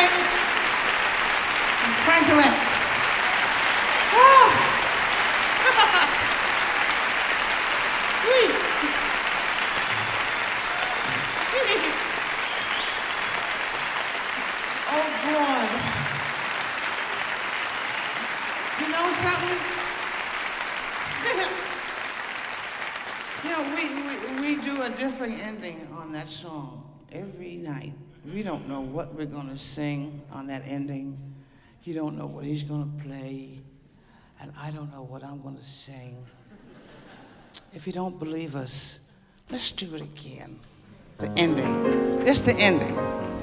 Franklin. Oh. Oh, boy. You know something? We do a different ending on that song every night. We don't know what we're going to sing on that ending. You don't know what he's going to play. And I don't know what I'm going to sing. If you don't believe us, let's do it again. The ending. Just the ending.